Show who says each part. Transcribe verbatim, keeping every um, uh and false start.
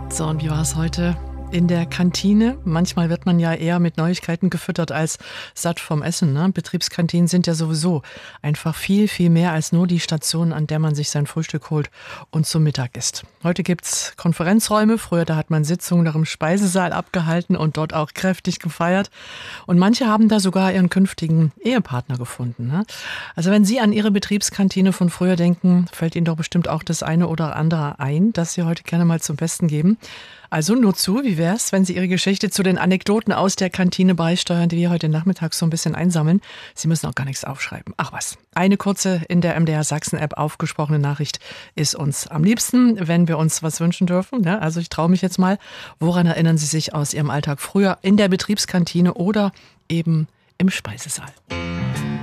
Speaker 1: So, und wie war es heute in der Kantine? Manchmal wird man ja eher mit Neuigkeiten gefüttert als satt vom Essen, ne? Betriebskantinen sind ja sowieso einfach viel, viel mehr als nur die Station, an der man sich sein Frühstück holt und zum Mittag isst. Heute gibt's Konferenzräume. Früher, da hat man Sitzungen nach dem Speisesaal abgehalten und dort auch kräftig gefeiert. Und manche haben da sogar ihren künftigen Ehepartner gefunden, ne? Also wenn Sie an Ihre Betriebskantine von früher denken, fällt Ihnen doch bestimmt auch das eine oder andere ein, das Sie heute gerne mal zum Besten geben. Also nur zu, wie wär's, wenn Sie Ihre Geschichte zu den Anekdoten aus der Kantine beisteuern, die wir heute Nachmittag so ein bisschen einsammeln. Sie müssen auch gar nichts aufschreiben. Ach was, eine kurze in der M D R Sachsen-App aufgesprochene Nachricht ist uns am liebsten, wenn wir uns was wünschen dürfen. Ja, also ich traue mich jetzt mal. Woran erinnern Sie sich aus Ihrem Alltag früher in der Betriebskantine oder eben im Speisesaal?